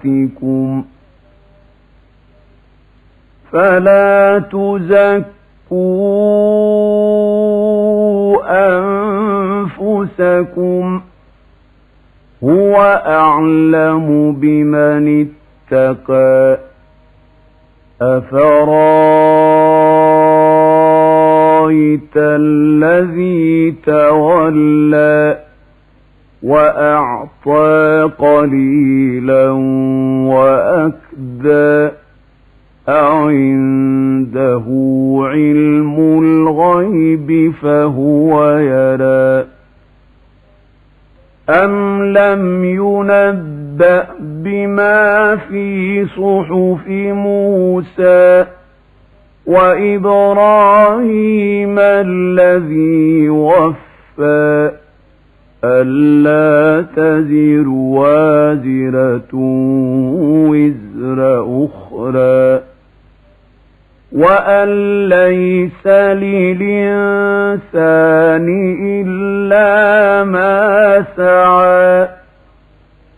سيئاتكم فلا تزكوا أنفسكم هو أعلم بمن اتقى أفرايت الذي تولى وأعطى قليلا وأكدى أعنده علم الغيب فهو يرى أم لم ينبأ بما في صحف موسى وإبراهيم الذي وفى ألا تزر وازرة وزر أخرى وأن ليس للإنسان إلا ما سعى